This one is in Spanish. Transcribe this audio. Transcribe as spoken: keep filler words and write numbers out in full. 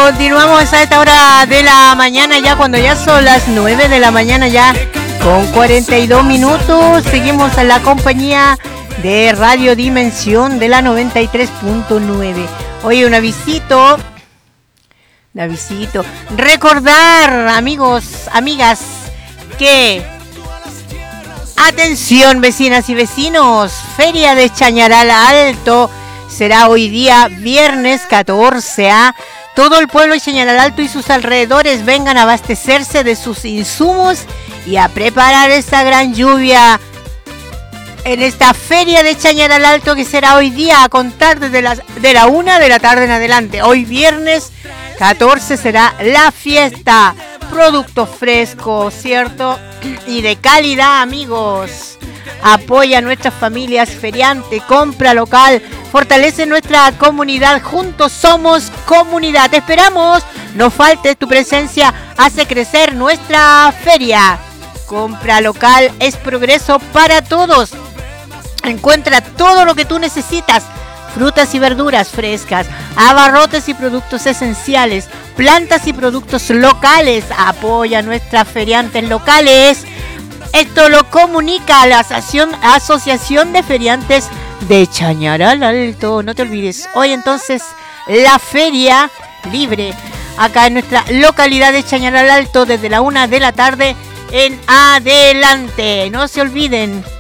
Continuamos a esta hora de la mañana, ya cuando ya son las nueve de la mañana, ya con cuarenta y dos minutos. Seguimos en la compañía de Radio Dimensión de la noventa y tres punto nueve. Oye, un avisito, un avisito. Recordar, amigos, amigas, que... Atención, vecinas y vecinos, Feria de Chañaral Alto será hoy día viernes catorce. ¿eh? Todo el pueblo de Chañaral Alto y sus alrededores vengan a abastecerse de sus insumos y a preparar esta gran lluvia en esta Feria de Chañaral Alto, que será hoy día a contar desde las, de la una de la tarde en adelante. Hoy viernes catorce será la fiesta. Productos frescos, ¿cierto? Y de calidad, amigos. Apoya a nuestras familias feriantes, compra local, fortalece nuestra comunidad. Juntos somos comunidad. Te esperamos. No faltes, tu presencia hace crecer nuestra feria. Compra local es progreso para todos. Encuentra todo lo que tú necesitas. Frutas y verduras frescas, abarrotes y productos esenciales, plantas y productos locales. Apoya a nuestras feriantes locales. Esto lo comunica la asociación, asociación de Feriantes de Chañaral Alto. No te olvides, hoy entonces la feria libre acá en nuestra localidad de Chañaral Alto desde la una de la tarde en adelante. No se olviden.